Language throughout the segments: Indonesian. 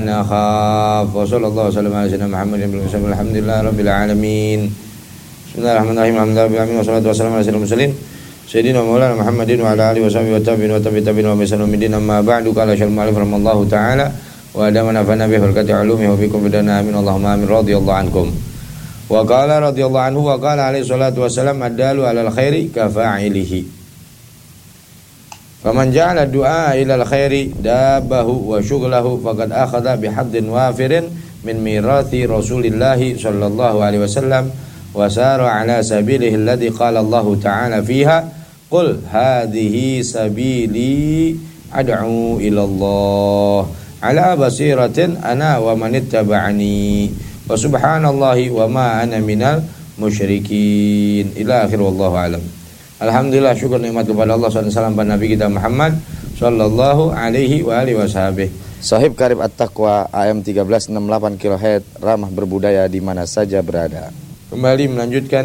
nakhaf wa sallallahu wasallam ala sayyidina Muhammadin bin Muhammad alhamdulillah rabbil alamin. Bismillahirrahmanirrahim. Alhamdulillah wassalatu wassalamu ala sayyidil mursalin sayyidina maulana Muhammadin wa ala alihi washabihi wa tabi'in wa tabi'in wa bisalamidin amma ba'du qala syarh ma'alif rahimallahu ta'ala wa adamana fa nabi barakati ulumi wa bikum bidana amin Allahumma amin radhiyallahu ankum. Wa qala radhiyallahu anhu wa qala alaihi salatu wassalam ad-dalu 'alal khairi ka fa'ilihi. Faman ja'ala du'a ilal khairi dabahu wa syughlahu faqad akhadha bihaddin wafirin min mirathi Rasulillah sallallahu alaihi wasallam wa sara ala sabilihi alladhi qala Allah ta'ala fiha qul hadhihi sabili ad'u ila Allah ala basiratin ana wa man ittaba'ani wa subhanallahi wa ma ana minal musyrikin ila akhir wallahu alam. Alhamdulillah, syukur nikmat kepada Allah SAW pada Nabi kita Muhammad sallallahu alaihi wa alihi wasallam. Sahib Karib At-Taqwa AM 1368 kHz ramah berbudaya di mana saja berada. Kembali melanjutkan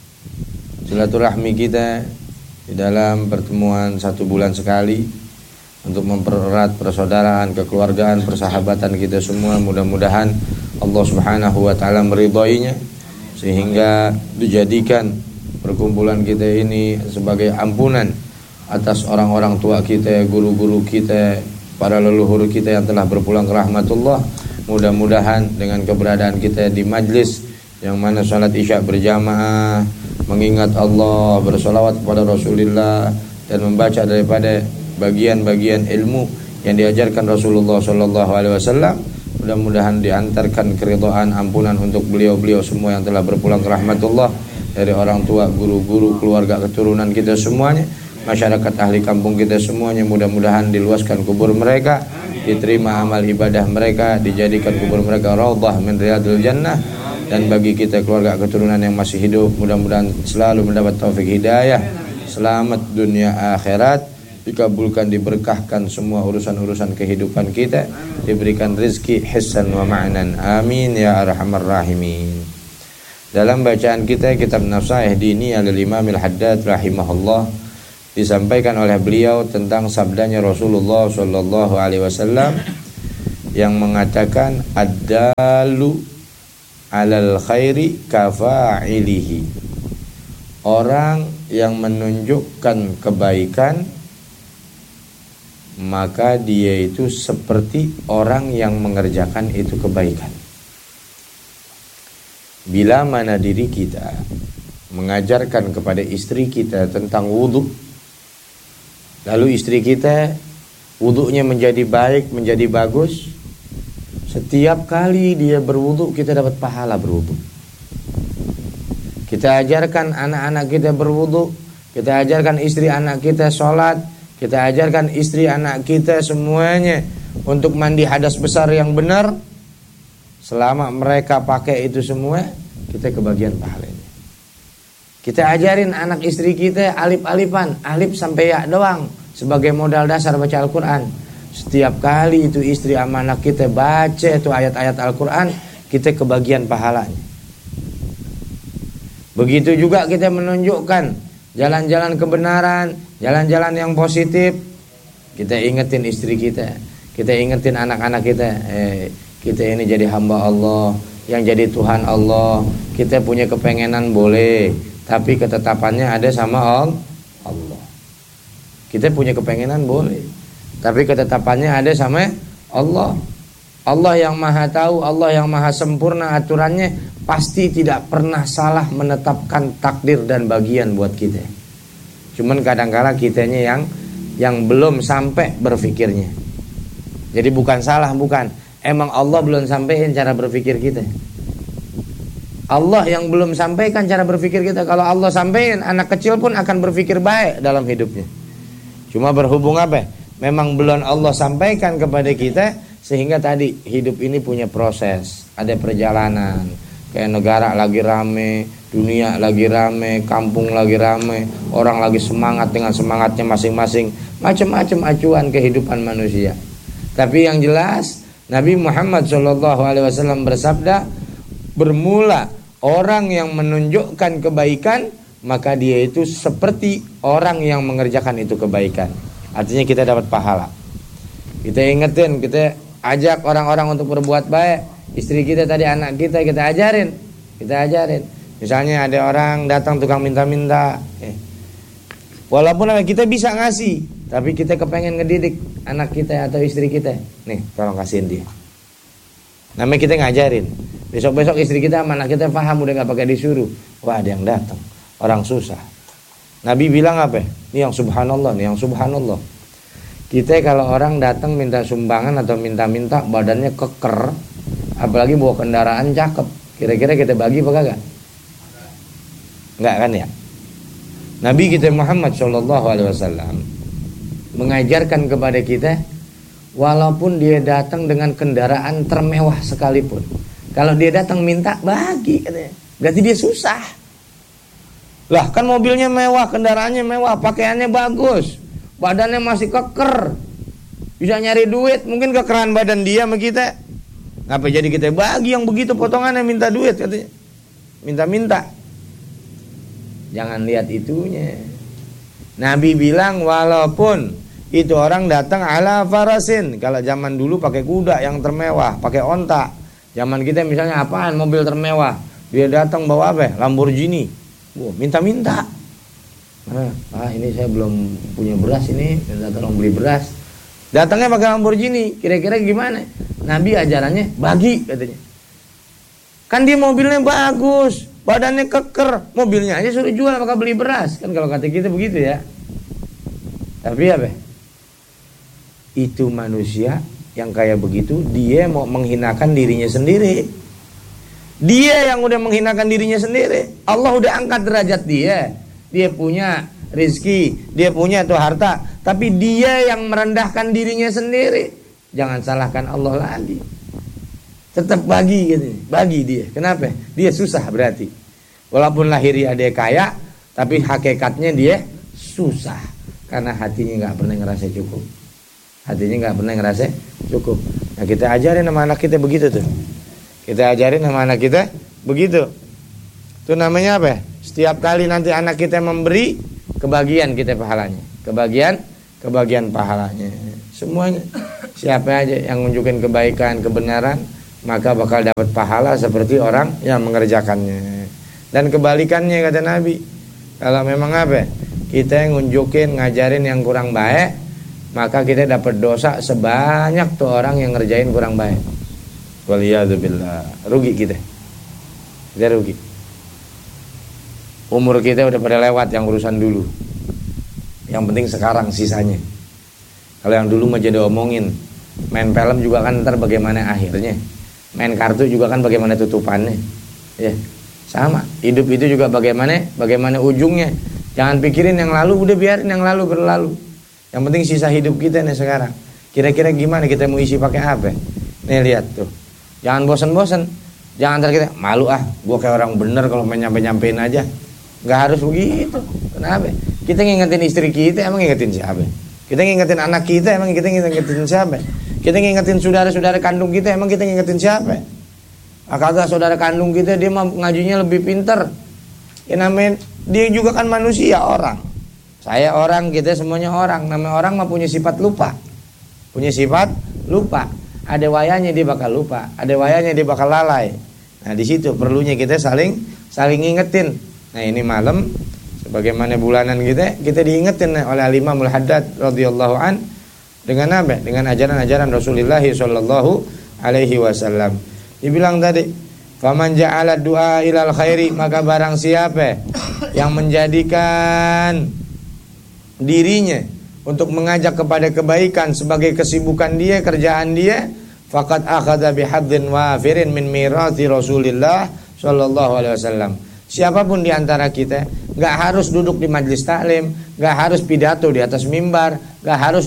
silaturahmi kita di dalam pertemuan 1 bulan sekali untuk mempererat persaudaraan, kekeluargaan, persahabatan kita semua. Mudah-mudahan Allah Subhanahu wa taala meridhoinya sehingga dijadikan perkumpulan kita ini sebagai ampunan atas orang-orang tua kita, guru-guru kita, para leluhur kita yang telah berpulang ke rahmatullah. Mudah-mudahan dengan keberadaan kita di majlis yang mana salat isya berjamaah, mengingat Allah, bersolawat kepada Rasulullah dan membaca daripada bagian-bagian ilmu yang diajarkan Rasulullah sallallahu alaihi wasallam, mudah-mudahan diantarkan keridhaan, ampunan untuk beliau-beliau semua yang telah berpulang ke rahmatullah, dari orang tua, guru-guru, keluarga, keturunan kita semuanya, masyarakat ahli kampung kita semuanya. Mudah-mudahan diluaskan kubur mereka, diterima amal ibadah mereka, dijadikan kubur mereka raudhah min riyadil jannah. Dan bagi kita keluarga keturunan yang masih hidup, mudah-mudahan selalu mendapat taufik hidayah, selamat dunia akhirat, dikabulkan, diberkahkan semua urusan-urusan kehidupan kita, diberikan rezeki hissan wa ma'nan, amin ya arhamar rahimin. Dalam bacaan kita kitab Nasaih Dini al-Imam al-Haddad rahimahullah, disampaikan oleh beliau tentang sabdanya Rasulullah sallallahu alaihi wasallam yang mengatakan ad-dalu 'alal khairi kafa'ilihi. Orang yang menunjukkan kebaikan maka dia itu seperti orang yang mengerjakan itu kebaikan. Bila mana diri kita mengajarkan kepada istri kita tentang wudhu, lalu istri kita wudhunya menjadi baik, menjadi bagus, setiap kali dia berwudhu kita dapat pahala berwudhu. Kita ajarkan anak-anak kita berwudhu, kita ajarkan istri anak kita sholat, kita ajarkan istri anak kita semuanya untuk mandi hadas besar yang benar. Selama mereka pakai itu semua, kita kebagian pahalanya. Kita ajarin anak istri kita alif-alifan, alif sampai ya doang sebagai modal dasar baca Al-Quran. Setiap kali itu istri sama anak kita baca itu ayat-ayat Al-Quran, kita kebagian pahalanya. Begitu juga kita menunjukkan jalan-jalan kebenaran, jalan-jalan yang positif. Kita ingetin istri kita, kita ingetin anak-anak kita, kita ini jadi hamba Allah, yang jadi Tuhan Allah. Kita punya kepengenan boleh, tapi ketetapannya ada sama Allah. Kita punya kepengenan boleh, tapi ketetapannya ada sama Allah. Allah yang maha tahu, Allah yang maha sempurna aturannya, pasti tidak pernah salah menetapkan takdir dan bagian buat kita. Cuman kadang-kala kitanya yang belum sampai berpikirnya. Jadi bukan salah, bukan. Emang Allah belum sampaikan cara berpikir kita. Allah yang belum sampaikan cara berpikir kita. Kalau Allah sampaikan, anak kecil pun akan berpikir baik dalam hidupnya. Cuma berhubung apa? Memang belum Allah sampaikan kepada kita, sehingga tadi hidup ini punya proses, ada perjalanan. Kayak negara lagi rame, dunia lagi rame, kampung lagi rame, orang lagi semangat dengan semangatnya masing-masing, macam-macam acuan kehidupan manusia. Tapi yang jelas Nabi Muhammad SAW bersabda, bermula orang yang menunjukkan kebaikan, maka dia itu seperti orang yang mengerjakan itu kebaikan. Artinya kita dapat pahala. Kita ingetin, kita ajak orang-orang untuk berbuat baik. Istri kita tadi, anak kita ajarin. Misalnya ada orang datang tukang minta-minta, walaupun kita bisa ngasih, tapi kita kepengen ngedidik anak kita atau istri kita. Nih, tolong kasihin dia. Namanya kita ngajarin. Besok-besok istri kita sama anak kita paham, udah gak pakai disuruh. Wah, ada yang datang, orang susah. Nabi bilang apa? Ini yang subhanallah, nih yang subhanallah. Kita kalau orang datang minta sumbangan atau minta-minta, badannya keker, apalagi bawa kendaraan cakep, kira-kira kita bagi apa kagak? Enggak kan ya? Nabi kita Muhammad SAW mengajarkan kepada kita, walaupun dia datang dengan kendaraan termewah sekalipun, kalau dia datang minta, bagi katanya. Berarti dia susah. Lah kan mobilnya mewah, kendaraannya mewah, pakaiannya bagus, badannya masih keker, bisa nyari duit, mungkin kekeran badan dia sama kita. Ngapa jadi kita bagi yang begitu potongannya minta duit katanya. Minta-minta. Jangan lihat itunya. Nabi bilang walaupun itu orang datang ala farasin. Kalau zaman dulu pakai kuda yang termewah, pakai onta. Zaman kita misalnya apaan mobil termewah, dia datang bawa apa? Lamborghini. Wah, minta-minta. Ini saya belum punya beras, ini minta tolong beli beras. Datangnya pakai Lamborghini, kira-kira gimana? Nabi ajarannya bagi katanya. Kan dia mobilnya bagus, badannya keker, mobilnya aja suruh jual, maka beli beras. Kan kalau kata kita begitu ya. Tapi apa? Itu manusia yang kayak begitu, dia mau menghinakan dirinya sendiri. Dia yang udah menghinakan dirinya sendiri. Allah udah angkat derajat dia. Dia punya rezeki, dia punya tuh harta, tapi dia yang merendahkan dirinya sendiri. Jangan salahkan Allah lagi. Tetap bagi gitu. Bagi dia. Kenapa? Dia susah berarti. Walaupun lahiriah dia kaya, tapi hakikatnya dia susah. Karena hatinya gak pernah ngerasa cukup. Hatinya gak pernah ngerasa cukup. Nah kita ajarin sama anak kita begitu tuh. Kita ajarin sama anak kita begitu. Itu namanya apa? Setiap kali nanti anak kita memberi, kebagian kita pahalanya. Kebagian pahalanya. Semuanya. Siapa aja yang menunjukkan kebaikan, kebenaran, maka bakal dapat pahala seperti orang yang mengerjakannya. Dan kebalikannya kata Nabi, kalau memang apa? Kita yang nunjukin, ngajarin yang kurang baik, maka kita dapat dosa sebanyak tuh orang yang ngerjain kurang baik. Waliyadzubillah. Rugi kita. Kita rugi. Umur kita udah pada lewat yang urusan dulu. Yang penting sekarang sisanya. Kalau yang dulu mah jadi omongin. Main film juga kan ntar bagaimana akhirnya. Main kartu juga kan bagaimana tutupannya. Ya, sama. Hidup itu juga bagaimana ujungnya. Jangan pikirin yang lalu, udah biarin yang lalu berlalu. Yang penting sisa hidup kita nih sekarang. Kira-kira gimana kita mau isi pakai apa? Nih lihat tuh. Jangan bosan-bosan. Jangan ntar kita malu gue kayak orang bener kalau main nyampe-nyampein aja. Gak harus begitu. Kenapa? Kita ngingetin istri kita, emang ngingetin siapa? Kita ngingetin anak kita, emang kita ngingetin siapa? Kita ngingetin saudara-saudara kandung kita, emang kita ngingetin siapa? Kagak saudara kandung kita dia mah ngajinya lebih pinter. Ya namanya dia juga kan manusia, orang. Saya orang, kita semuanya orang. Namanya orang mah punya sifat lupa. Punya sifat lupa. Ada wayanya dia bakal lupa, ada wayanya dia bakal lalai. Nah di situ perlunya kita saling ngingetin. Nah ini malam sebagaimana bulanan kita diingetin oleh Al-Imamul Haddad radhiyallahu an dengan apa? Dengan ajaran-ajaran Rasulullah sallallahu alaihi wasallam. Dibilang tadi, faman ja'ala du'a ilal khairi, maka barang siapa yang menjadikan dirinya untuk mengajak kepada kebaikan sebagai kesibukan dia, kerjaan dia, faqad akhadha bihadzin wafirin min mirathi Rasulillah sallallahu alaihi wasallam. Siapapun di antara kita enggak harus duduk di majelis taklim, enggak harus pidato di atas mimbar, enggak harus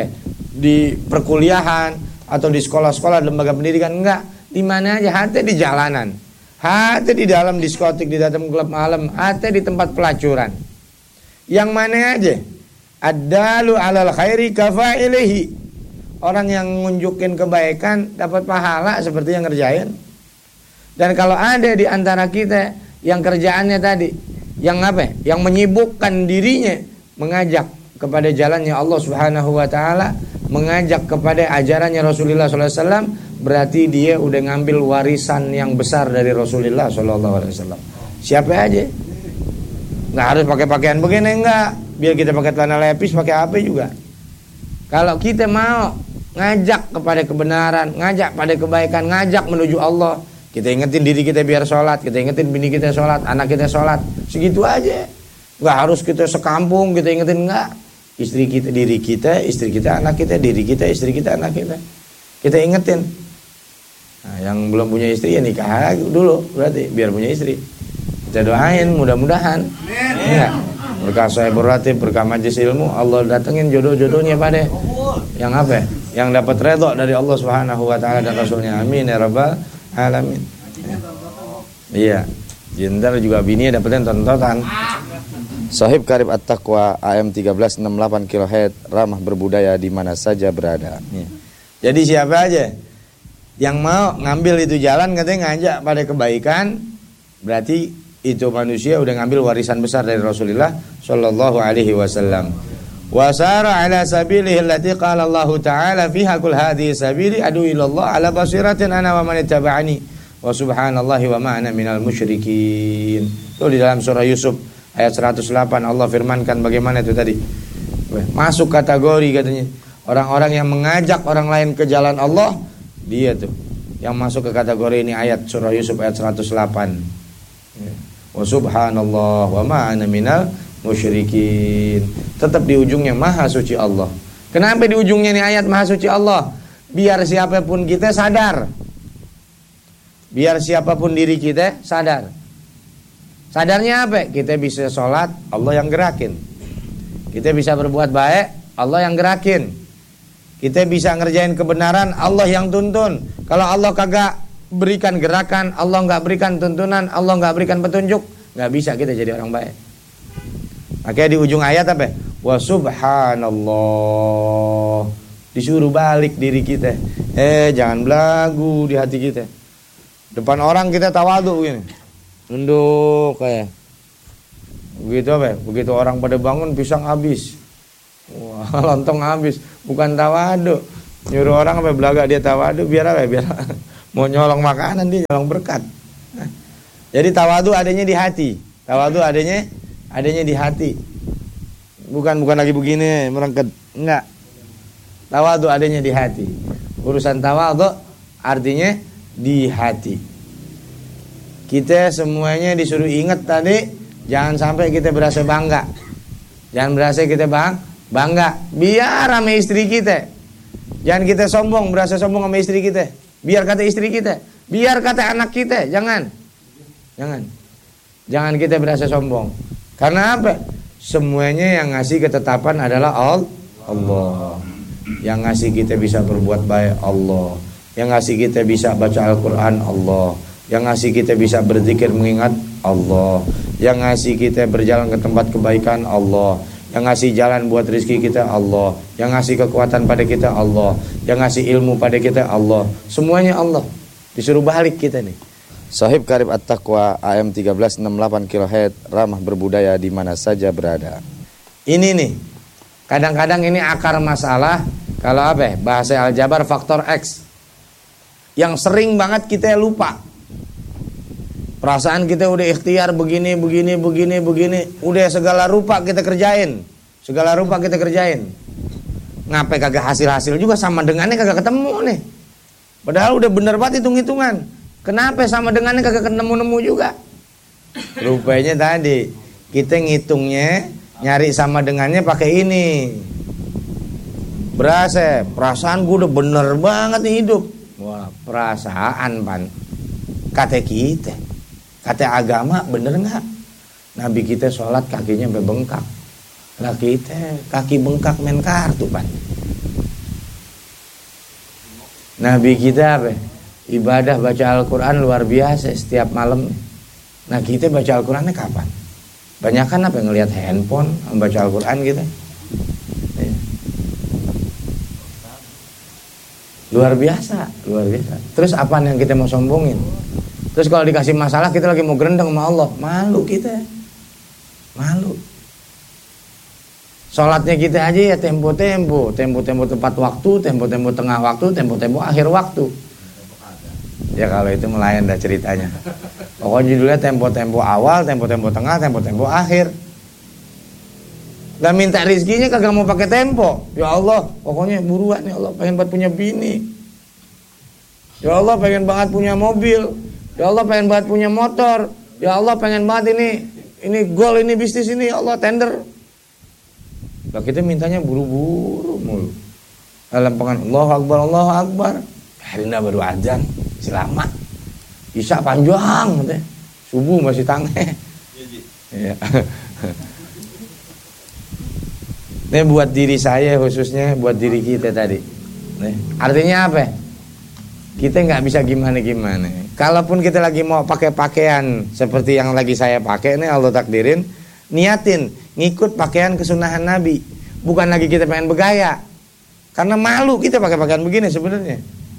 di perkuliahan atau di sekolah-sekolah lembaga pendidikan, enggak. Di mana aja, hati di jalanan, hati di dalam diskotik, di dalam klub malam, hati di tempat pelacuran. Yang mana aja? Ad-dalu 'alal khairi kafa'ilihi. Orang yang nunjukin kebaikan dapat pahala seperti yang ngerjain. Dan kalau ada di antara kita yang kerjaannya tadi, yang apa? Yang menyibukkan dirinya mengajak kepada jalannya Allah Subhanahu wa taala, mengajak kepada ajarannya Rasulullah sallallahu alaihi wasallam, berarti dia udah ngambil warisan yang besar dari Rasulullah sallallahu alaihi wasallam. Siapa aja. Nggak harus pakai pakaian begini, enggak. Biar kita pakai celana lepis, pakai apa juga. Kalau kita mau ngajak kepada kebenaran, ngajak pada kebaikan, ngajak menuju Allah, kita ingetin diri kita biar sholat, kita ingetin bini kita sholat, anak kita sholat, segitu aja. Nggak harus kita sekampung kita ingetin, enggak. Istri kita, diri kita, istri kita, anak kita, diri kita, istri kita, anak kita, kita ingetin. Nah, yang belum punya istri ya nikah dulu, berarti biar punya istri. Kita doain mudah-mudahan. Ya, berkah saya beratib, berkah majelis ilmu, Allah datengin jodoh-jodohnya pada yang apa? Yang dapat redha dari Allah Subhanahu wa taala dan Rasulnya. Amin ya rabbal alamin. Iya. Jentar juga bininya dapetin tontonan. Sahib Karib At-Taqwa AM 1368 kHz, ramah berbudaya di mana saja berada. Ya. Jadi siapa aja yang mau ngambil itu jalan, katanya ngajak pada kebaikan, berarti itu manusia udah ngambil warisan besar dari Rasulullah sallallahu alaihi wasallam. Wasara ala sabilihi allati qala Allah taala fiha kul hadhihi sabili adu ila Allah ala basiratin ana wa man ittaba'ani wa subhanallahi wa ma ana minal musyrikin. Itu di dalam surah Yusuf ayat 108 Allah firmankan bagaimana itu tadi. Masuk kategori katanya orang-orang yang mengajak orang lain ke jalan Allah, dia tuh yang masuk ke kategori ini. Ayat surah Yusuf ayat 108. Wa subhanallah wa ma ana minal musyrikin. Tetap di ujungnya maha suci Allah. Kenapa di ujungnya ini ayat maha suci Allah? Biar siapapun kita sadar. Biar siapapun diri kita sadar. Sadarnya apa? Kita bisa sholat, Allah yang gerakin. Kita bisa berbuat baik, Allah yang gerakin. Kita bisa ngerjain kebenaran, Allah yang tuntun. Kalau Allah kagak berikan gerakan, Allah nggak berikan tuntunan, Allah nggak berikan petunjuk, nggak bisa kita jadi orang baik. Makanya di ujung ayat apa? Wa subhanallah. Disuruh balik diri kita. Jangan belagu di hati kita. Depan orang kita tawadhu gini, nunduk kayak begitu apa? Begitu orang pada bangun pisang habis, wah, lontong habis. Bukan tawadhu. Nyuruh orang apa? Belaga dia tawadhu biar apa? Biar mau nyolong makanan, dia nyolong berkat. Nah, jadi tawadhu adanya di hati. Tawadhu adanya di hati. Bukan lagi begini merengket. Enggak. Tawadhu adanya di hati. Urusan tawadhu artinya di hati. Kita semuanya disuruh ingat tadi, jangan sampai kita berasa bangga. Jangan berasa kita bangga. Biar sama istri kita. Jangan kita sombong, berasa sombong sama istri kita. Biar kata istri kita, biar kata anak kita, jangan kita berasa sombong. Karena apa? Semuanya yang ngasih ketetapan adalah Allah. Yang ngasih kita bisa berbuat baik Allah. Yang ngasih kita bisa baca Al-Quran Allah. Yang ngasih kita bisa berzikir mengingat Allah. Yang ngasih kita berjalan ke tempat kebaikan Allah. Yang ngasih jalan buat rezeki kita Allah. Yang ngasih kekuatan pada kita Allah. Yang ngasih ilmu pada kita Allah. Semuanya Allah. Disuruh balik kita nih. Sahib Karib At-Taqwa AM 1368 kHz, ramah berbudaya di mana saja berada. Ini nih, kadang-kadang ini akar masalah. Kalau apa? Bahasa aljabar faktor X. Yang sering banget kita lupa. Perasaan kita udah ikhtiar begini. Udah segala rupa kita kerjain. Ngapain kagak hasil juga, sama dengannya kagak ketemu nih. Padahal udah bener banget hitung-hitungan. Kenapa sama dengannya kagak ketemu-nemu juga? Rupanya tadi kita ngitungnya, nyari sama dengannya pakai ini. Berasa, perasaan gue udah bener banget nih hidup. Wah, perasaan pan. Kata kita, kata agama bener nggak? Nabi kita sholat kakinya sampai bengkak. Lah kita kaki bengkak main kartu pan. Nabi kita apa? Ibadah baca Al-Quran luar biasa setiap malam. Nah kita baca Al-Qurannya kapan? Banyak kan apa ngelihat handphone membaca Al-Quran kita. Luar biasa. Terus apaan yang kita mau sombongin? Terus kalau dikasih masalah kita lagi mau gerendeng sama Allah, malu kita. Malu. Sholatnya kita aja ya tempo-tempo tepat waktu, tempo-tempo tengah waktu, tempo-tempo akhir waktu. Ya kalau itu melayan dah ceritanya. Pokoknya judulnya tempo-tempo awal, tempo-tempo tengah, tempo-tempo akhir. Dan minta rizkinya kagak mau pakai tempo. Ya Allah, pokoknya buruan ya Allah, pengen banget punya bini. Ya Allah, pengen banget punya mobil. Ya Allah, pengen banget punya motor. Ya Allah, pengen banget ini goal, ini bisnis ini, ya Allah, tender. Lah kita mintanya buru-buru mulu. Dalam pengen Allahu Akbar. Akhirnya baru azan, selamat. Isya panjang teh. Subuh masih tange. Iya. Ini buat diri saya khususnya, buat diri kita tadi. Nih, artinya apa? Kita nggak bisa gimana-gimana. Kalaupun kita lagi mau pakai pakaian seperti yang lagi saya pakai nih, Allah takdirin, niatin ngikut pakaian kesunahan Nabi. Bukan lagi kita pengen bergaya. Karena malu kita pakai pakaian begini sebenarnya.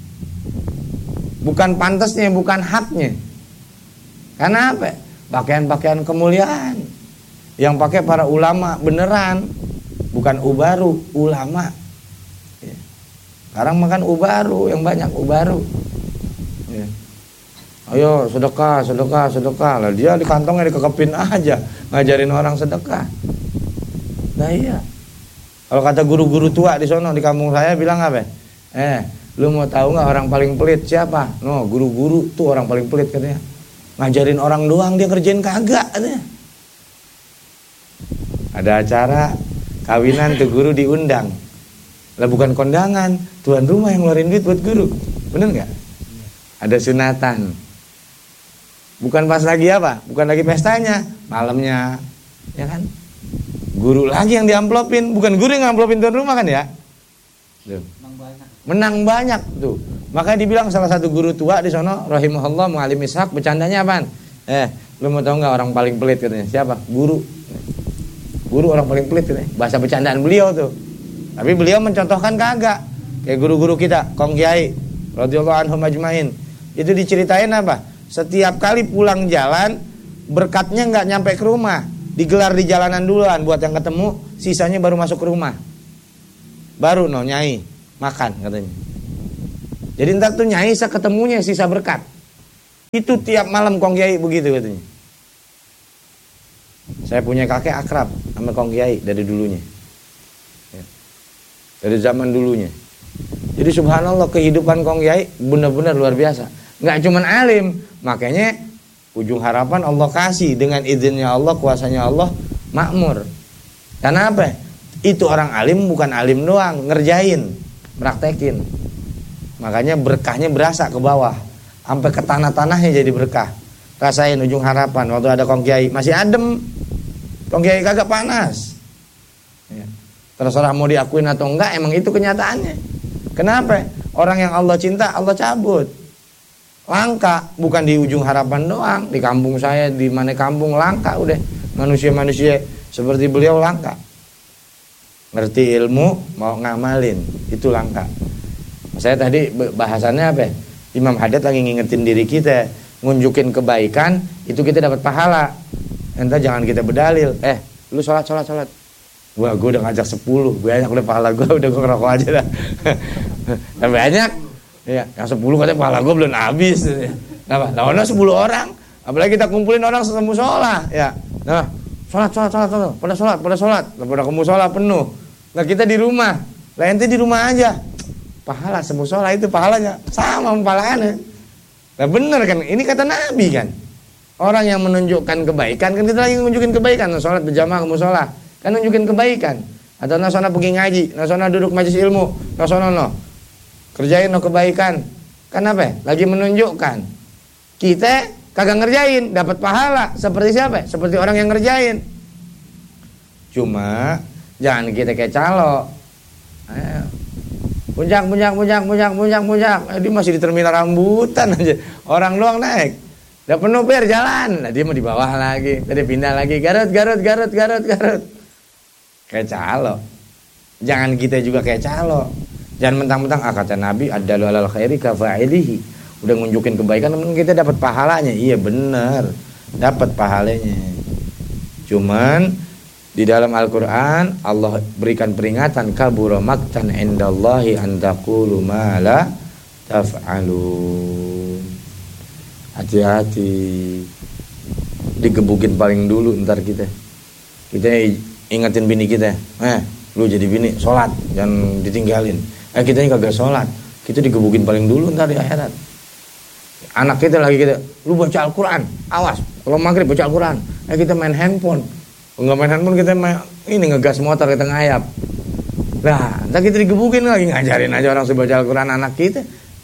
Bukan pantasnya, bukan haknya. Karena apa? Pakaian-pakaian kemuliaan yang pakai para ulama beneran, bukan ubaru, ulama. Sekarang makan ubaru yang banyak ubaru. Ya. Ayo sedekah. Lah dia di kantongnya dikekepin aja, ngajarin orang sedekah. Nah iya. Kalau kata guru-guru tua di sono di kampung saya bilang apa? Lu mau tahu nggak orang paling pelit siapa? No, guru-guru tuh orang paling pelit katanya. Ngajarin orang doang, dia kerjain kagak katanya. Ada acara kawinan tuh guru diundang. Lah bukan kondangan, tuan rumah yang ngeluarin duit buat guru. Bener nggak? Ada sunatan. Bukan pas lagi apa? Bukan lagi pestanya, malamnya. Ya kan? Guru lagi yang diamplopin, bukan guru yang ngamplopin tuan rumah kan ya? Tuh. Menang banyak tuh. Makanya dibilang salah satu guru tua di sono, rahimahullah, Muallim Ishaq, bercandanya apaan? Lu mau tahu nggak orang paling pelit katanya? Siapa? Guru. Guru orang paling pelit katanya. Bahasa bercandaan beliau tuh. Tapi beliau mencontohkan kagak. Kayak guru-guru kita, Kong Kiai radhiyallahu anhum ajmain. Itu diceritain apa? Setiap kali pulang jalan, berkatnya nggak nyampe ke rumah, digelar di jalanan duluan buat yang ketemu, sisanya baru masuk ke rumah. Baru nyai makan katanya. Jadi ntar tuh nyai ketemunya sisa berkat. Itu tiap malam Kong Kiai begitu katanya. Saya punya kakek akrab sama Kong Kiai dari dulunya. Dari zaman dulunya. Jadi subhanallah kehidupan Kong Kiai benar-benar luar biasa. Nggak cuman alim, makanya ujung harapan Allah kasih dengan izinnya Allah, kuasanya Allah makmur. Karena apa? Itu orang alim bukan alim doang, ngerjain, praktekin. Makanya berkahnya berasa ke bawah, sampai ke tanah-tanahnya jadi berkah. Rasain ujung harapan waktu ada Kong Kiai masih adem, Kong Kiai kagak panas. Ya. Terserah mau diakuin atau enggak, emang itu kenyataannya. Kenapa? Orang yang Allah cinta Allah cabut. Langka, bukan di ujung harapan doang, di kampung saya, di mana kampung langka udah. Manusia-manusia seperti beliau langka. Ngerti ilmu, mau ngamalin, itu langka. Saya tadi bahasannya apa? Imam Haddad lagi ngingetin diri kita, ngunjukin kebaikan, itu kita dapat pahala. Entah jangan kita berdalil, lu sholat. Wah, gue udah ngajak 10, banyak udah pahala gue, udah gue ngerokok aja dah. Dan banyak, ya, yang 10 katanya pahala gue belum habis. Nah, lawannya 10 orang, apalagi kita kumpulin orang semusola, ya. Nah, sholat, pada sholat, pada ke musola penuh. Nah kita di rumah, lah ente di rumah aja, pahala semusola itu pahalanya sama pahalanya. Nah bener kan, ini kata Nabi kan. Orang yang menunjukkan kebaikan, kan kita lagi menunjukkan kebaikan, sholat berjamaah ke musola. Kan nunjukin kebaikan. Atau nasona pergi ngaji, nasona duduk majelis ilmu, nasona kerjain kebaikan. Kan apa? Lagi menunjukkan. Kita kagak ngerjain, dapat pahala. Seperti siapa? Seperti orang yang ngerjain. Cuma jangan kita kayak calo. Puncak. Dia masih di terminal rambutan aja. Orang doang naik. Udah penuh jalan. Nah, dia mau di bawah lagi. Tadi pindah lagi. Garut. Kayak calo. Jangan kita juga kayak calo. Jangan mentang-mentang kata Nabi addalu alal khairi kafa'ilihi. Udah nunjukin kebaikan, temen kita dapat pahalanya. Iya bener, dapat pahalanya. Cuman Di dalam Al-Quran Allah berikan peringatan, kabura maktan indallahi an taqulu ma la taf'alun. Hati-hati, digebukin paling dulu ntar kita ingetin bini kita, lu jadi bini sholat jangan ditinggalin. Kita ini kagak sholat, kita digebukin paling dulu ntar di akhirat. Anak kita lagi lu baca Al-Quran, awas kalau maghrib baca Al-Quran, kita main handphone. Enggak main handphone, kita ini ngegas motor, kita ngayap. Nah, entar kita digebukin lagi, ngajarin aja orang supaya baca Al-Quran anak kita.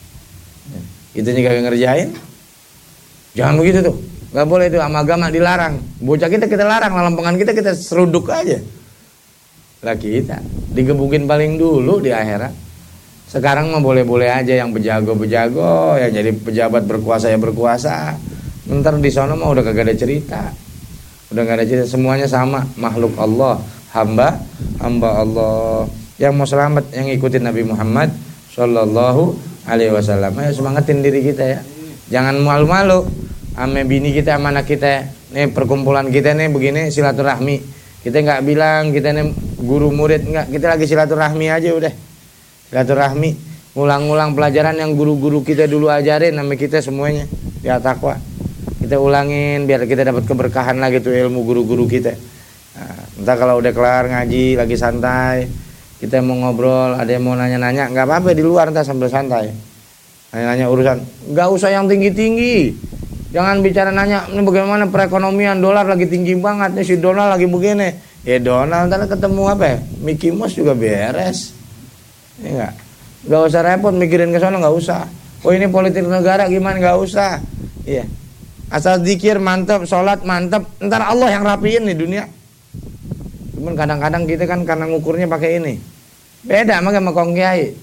Kita juga kagak ngerjain. Jangan begitu tuh. Enggak boleh itu, agama dilarang. Bocah kita larang, lampangan kita seruduk aja. Lah kita digebukin paling dulu di akhirat. Sekarang mah boleh-boleh aja, yang bejago-bejago, yang jadi pejabat berkuasa ya berkuasa. Ntar di sana mah udah kagak ada cerita. Udah gak ada cerita, semuanya sama, makhluk Allah, hamba Allah. Yang mau selamat, yang ikutin Nabi Muhammad Sallallahu Alaihi Wasallam. Ayo semangatin diri kita ya. Jangan malu-malu ame bini kita, sama anak kita. Nih perkumpulan kita nih begini, silaturahmi. Kita gak bilang kita nih guru murid, enggak. Kita lagi silaturahmi aja udah. Silaturahmi, ngulang-ngulang pelajaran yang guru-guru kita dulu ajarin sama kita semuanya di At-Taqwa. Kita ulangin biar kita dapat keberkahan lagi tuh ilmu guru-guru kita. Nah, entah kalau udah kelar ngaji lagi santai, kita mau ngobrol, ada yang mau nanya-nanya, nggak apa-apa di luar entah sambil santai. Nanya-nanya urusan, nggak usah yang tinggi-tinggi. Jangan bicara nanya ini bagaimana perekonomian, dolar lagi tinggi banget nih, si Donald lagi begini. Ya Donald ntar ketemu apa ya? Mickey Mouse juga beres. Ya nggak usah repot mikirin ke sana, nggak usah. Oh ini politik negara gimana, nggak usah. Iya. Asal zikir mantap, sholat mantap, ntar Allah yang rapiin nih dunia. Cuman kadang-kadang kita kan karena ngukurnya pakai ini, beda sama kong kiai.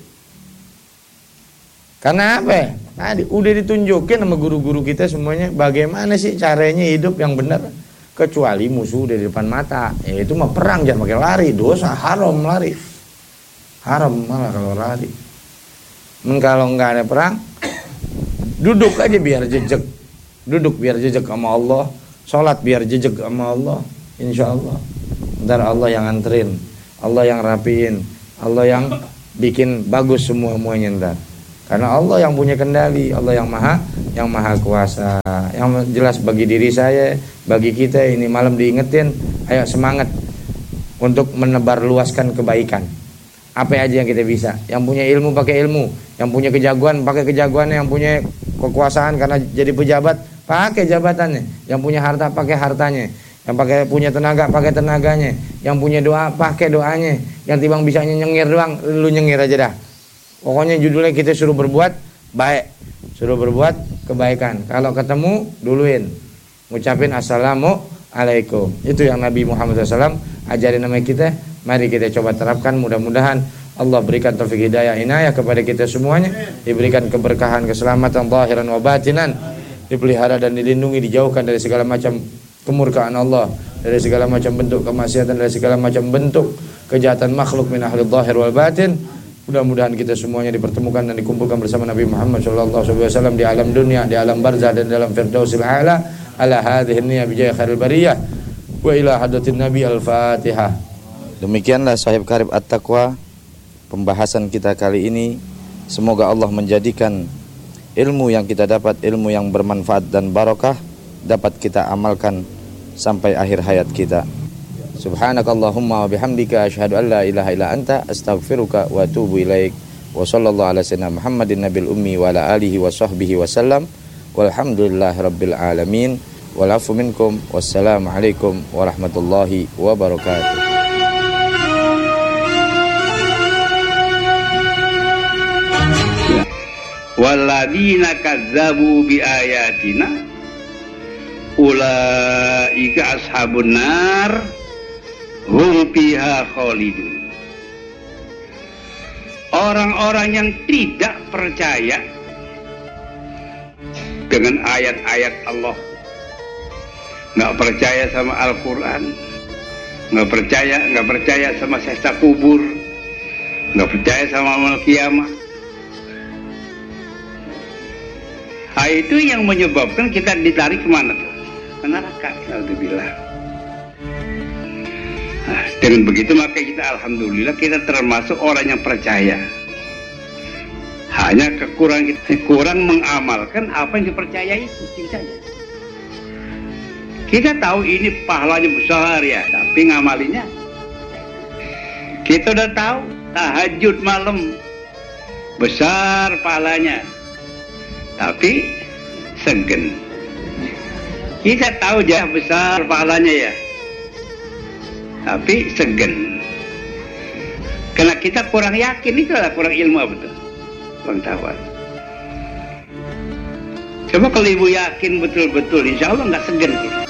Karena apa? Tadi udah ditunjukin sama guru-guru kita semuanya bagaimana sih caranya hidup yang benar. Kecuali musuh dari depan mata, itu mah perang, jangan pakai lari, dosa, haram lari. Haram malah kalau lari. Kalau nggak ada perang, duduk aja biar jejak. Duduk biar jejak sama Allah, sholat biar jejak sama Allah, insya Allah. Ntar Allah yang anterin, Allah yang rapiin, Allah yang bikin bagus semuanya ntar. Karena Allah yang punya kendali, Allah yang maha kuasa. Yang jelas bagi diri saya, bagi kita ini malam diingetin, ayo semangat untuk menebar luaskan kebaikan. Apa aja yang kita bisa. Yang punya ilmu pakai ilmu, yang punya kejagoan pakai kejagoannya, yang punya kekuasaan karena jadi pejabat pakai jabatannya, yang punya harta pakai hartanya, yang punya tenaga pakai tenaganya, yang punya doa pakai doanya, yang timbang bisa nyengir doang, lu nyengir aja dah. Pokoknya judulnya kita suruh berbuat baik, suruh berbuat kebaikan. Kalau ketemu duluin, ngucapin assalamualaikum. Itu yang Nabi Muhammad SAW ajarin nama kita. Mari kita coba terapkan, mudah-mudahan Allah berikan taufik hidayah inayah kepada kita semuanya, diberikan keberkahan, keselamatan zahiran wa batinan, dipelihara dan dilindungi, dijauhkan dari segala macam kemurkaan Allah, dari segala macam bentuk kemaksiatan, dari segala macam bentuk kejahatan makhluk min ahli zahir wal batin. Mudah-mudahan kita semuanya dipertemukan dan dikumpulkan bersama Nabi Muhammad SAW di alam dunia, di alam barzah dan dalam firdausil a'la. Ala hadhihi niyya bi jahi khairil bariyah wa ila hadratin nabi al-fatihah. Demikianlah sahib karib At-Taqwa pembahasan kita kali ini. Semoga Allah menjadikan ilmu yang kita dapat, ilmu yang bermanfaat dan barokah, dapat kita amalkan sampai akhir hayat kita. Subhanakallahumma wa bihamdika asyhadu an la ilaha illa anta astaghfiruka wa atubu ilaik. Wa sallallahu ala sayyidina Muhammadin nabil ummi wa ala alihi wa sahbihi wa sallam. Walhamdulillahi rabbil alamin. Wal afu minkum. Wassalamu alaikum warahmatullahi wabarakatuh. Walladzina kadzabu biayatina ulaika ashabun nar hum fiha khalidun. Orang-orang yang tidak percaya dengan ayat-ayat Allah, nggak percaya sama Al-Quran, nggak percaya sama siksa kubur, nggak percaya sama amal kiamat. Itu yang menyebabkan kita ditarik kemana tuh? Ke neraka. Alhamdulillah. Dengan begitu maka kita alhamdulillah kita termasuk orang yang percaya. Hanya kekurangan kita kurang mengamalkan apa yang dipercayai itu saja. Kita tahu ini pahalanya besar ya, tapi ngamalinya. Kita udah tahu tahajud malam besar pahalanya, tapi segen. Kita tahu ya besar pahalanya ya, tapi segen. Karena kita kurang yakin, itu adalah kurang ilmu betul, kurang tahu. Coba kalau ibu yakin betul-betul, insya Allah nggak segen kita.